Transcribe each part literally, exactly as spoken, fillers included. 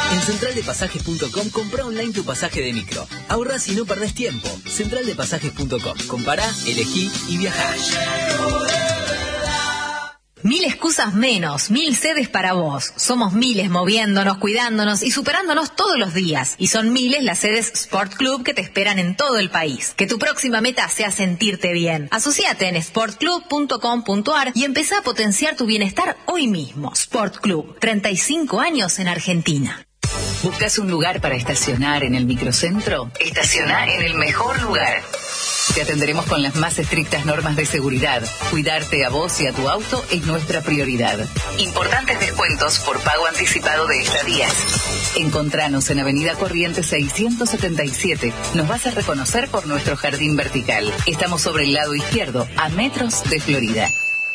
En central de pasajes punto com comprá online tu pasaje de micro. Ahorrás y no perdés tiempo. central de pasajes punto com. Compará, elegí y viajá. Mil excusas menos, mil sedes para vos. Somos miles moviéndonos, cuidándonos y superándonos todos los días. Y son miles las sedes Sport Club que te esperan en todo el país. Que tu próxima meta sea sentirte bien. Asociate en sport club punto com punto a r y empezá a potenciar tu bienestar hoy mismo. Sport Club, treinta y cinco años en Argentina. ¿Buscas un lugar para estacionar en el microcentro? Estacioná en el mejor lugar. Te atenderemos con las más estrictas normas de seguridad. Cuidarte a vos y a tu auto es nuestra prioridad. Importantes descuentos por pago anticipado de estadías. Encontranos en Avenida Corrientes seiscientos setenta y siete. Nos vas a reconocer por nuestro jardín vertical. Estamos sobre el lado izquierdo, a metros de Florida.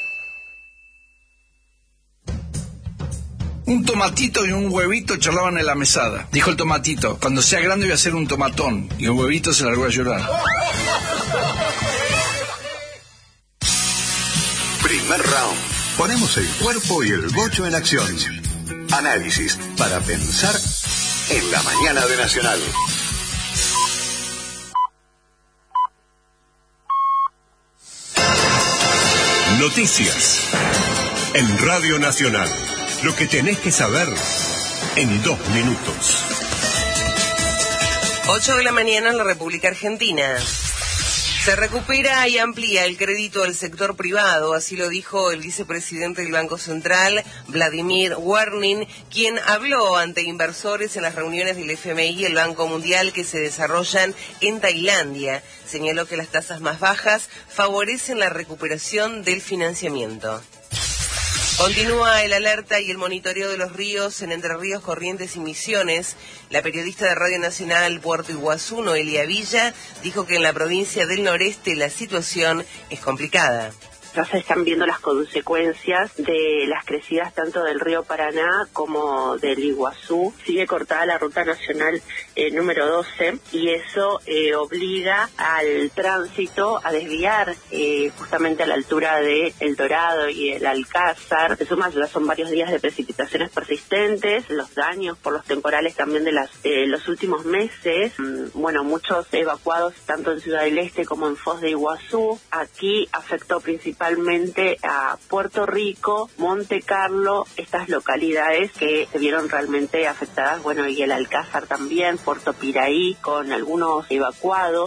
Un tomatito y un huevito charlaban en la mesada. Dijo el tomatito, cuando sea grande voy a ser un tomatón. Y el huevito se largó a llorar. Primer round. Ponemos el cuerpo y el bocho en acción. Análisis para pensar en la mañana de Nacional. Noticias en Radio Nacional. Lo que tenés que saber en dos minutos. ocho de la mañana en la República Argentina. Se recupera y amplía el crédito al sector privado, así lo dijo el vicepresidente del Banco Central, Vladimir Warnin, quien habló ante inversores en las reuniones del F M I y el Banco Mundial que se desarrollan en Tailandia. Señaló que las tasas más bajas favorecen la recuperación del financiamiento. Continúa el alerta y el monitoreo de los ríos en Entre Ríos, Corrientes y Misiones. La periodista de Radio Nacional Puerto Iguazú, Noelia Villa, dijo que en la provincia del noreste la situación es complicada. Ya se están viendo las consecuencias de las crecidas tanto del río Paraná como del Iguazú. Sigue cortada la ruta nacional eh, número doce y eso eh, obliga al tránsito a desviar eh, justamente a la altura de El Dorado y el Alcázar. Se suma, ya son varios días de precipitaciones persistentes, los daños por los temporales también de las eh, los últimos meses. Mm, bueno, muchos evacuados tanto en Ciudad del Este como en Foz de Iguazú. Aquí afectó principalmente principalmente a Puerto Rico, Monte Carlo, estas localidades que se vieron realmente afectadas, bueno, y el Alcázar también, Puerto Piraí, con algunos evacuados.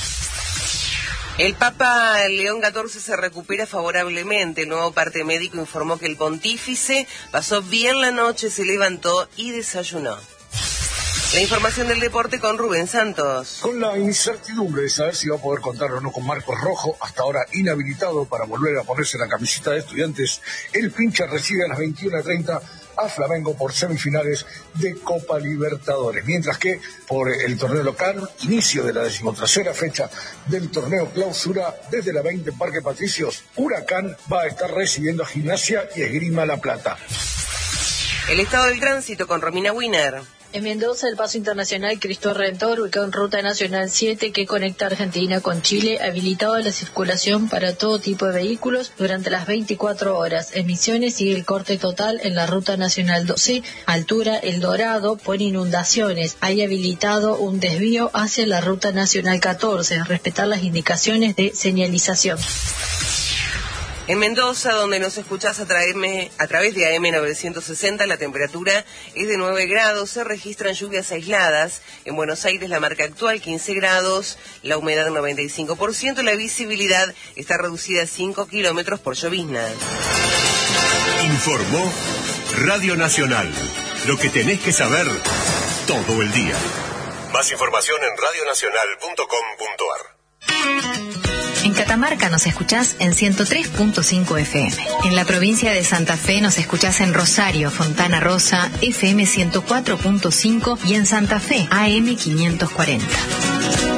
El Papa León catorce se recupera favorablemente. El nuevo parte médico informó que el pontífice pasó bien la noche, se levantó y desayunó. La información del deporte con Rubén Santos. Con la incertidumbre de saber si va a poder contar o no con Marcos Rojo, hasta ahora inhabilitado para volver a ponerse la camiseta de Estudiantes, el Pincha recibe a las veintiuna treinta a Flamengo por semifinales de Copa Libertadores. Mientras que por el torneo local, inicio de la decimotercera fecha del torneo clausura, desde la veinte en Parque Patricios, Huracán va a estar recibiendo a Gimnasia y Esgrima La Plata. El estado del tránsito con Romina Wiener. En Mendoza, el paso internacional Cristo Redentor, ubicado en Ruta Nacional siete, que conecta Argentina con Chile, habilitado a la circulación para todo tipo de vehículos durante las veinticuatro horas. En Misiones sigue el corte total en la Ruta Nacional doce, altura El Dorado, por inundaciones. Hay habilitado un desvío hacia la Ruta Nacional catorce, respetar las indicaciones de señalización. En Mendoza, donde nos escuchás a, traerme, a través de A M novecientos sesenta, la temperatura es de nueve grados, se registran lluvias aisladas. En Buenos Aires la marca actual quince grados, la humedad noventa y cinco por ciento, la visibilidad está reducida a cinco kilómetros por llovizna. Informó Radio Nacional, lo que tenés que saber todo el día. Más información en radio nacional punto com punto a r. En Catamarca nos escuchás en ciento tres punto cinco F M. En la provincia de Santa Fe nos escuchás en Rosario, Fontana Rosa, F M ciento cuatro punto cinco y en Santa Fe, A M quinientos cuarenta.